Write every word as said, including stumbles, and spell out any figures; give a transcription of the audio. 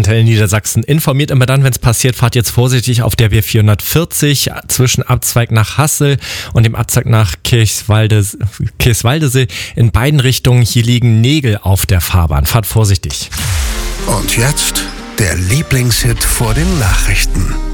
Verkehrskontrollzentrale Niedersachsen informiert immer dann, wenn es passiert. Fahrt jetzt vorsichtig auf der B vierhundertvierzig zwischen Abzweig nach Hassel und dem Abzweig nach Kirchswalde, Kirchswaldesee in beiden Richtungen. Hier liegen Nägel auf der Fahrbahn. Fahrt vorsichtig. Und jetzt der Lieblingshit vor den Nachrichten.